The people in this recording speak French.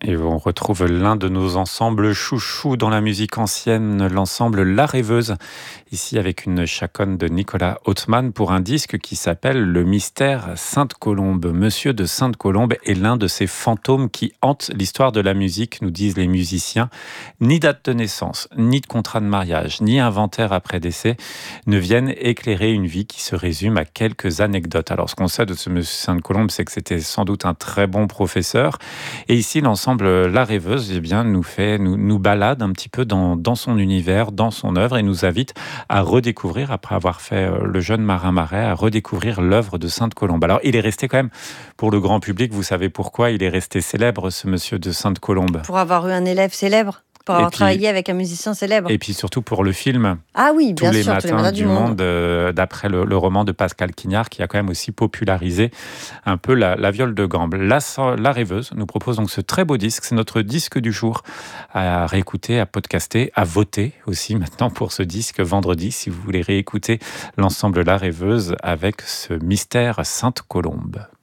Et on retrouve l'un de nos ensembles chouchous dans la musique ancienne, l'ensemble La Rêveuse, ici avec une chaconne de Nicolas Hautman pour un disque qui s'appelle Le Mystère Sainte-Colombe. Monsieur de Sainte-Colombe est l'un de ces fantômes qui hantent l'histoire de la musique, nous disent les musiciens. Ni date de naissance, ni de contrat de mariage, ni inventaire après décès ne viennent éclairer une vie qui se résume à quelques anecdotes. Alors ce qu'on sait de ce Monsieur Sainte-Colombe, c'est que c'était sans doute un très bon professeur. Et ici, l'ensemble La Rêveuse nous balade un petit peu dans son univers, dans son œuvre, et nous invite à redécouvrir, après avoir fait Le Jeune Marin Marais, à redécouvrir l'œuvre de Sainte-Colombe. Alors, il est resté quand même, pour le grand public, vous savez pourquoi il est resté célèbre, ce monsieur de Sainte-Colombe. Pour avoir eu un élève célèbre, pour avoir travaillé avec un musicien célèbre. Et puis surtout pour le film. Ah oui, bien sûr, Tous les matins du monde, d'après le roman de Pascal Quignard, qui a quand même aussi popularisé un peu la viole de gambe. La Rêveuse nous propose donc ce très beau disque. C'est notre disque du jour à réécouter, à podcaster, à voter aussi maintenant pour ce disque vendredi, si vous voulez réécouter l'ensemble La Rêveuse avec ce Mystère Sainte-Colombe.